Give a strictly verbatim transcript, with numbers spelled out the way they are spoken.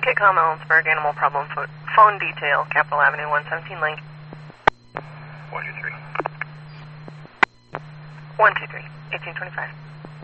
Kitcom Ellensburg, Animal Problem fo- Phone Detail, Capitol Avenue, one seventeen Link. one two three. one two three, eighteen twenty-five.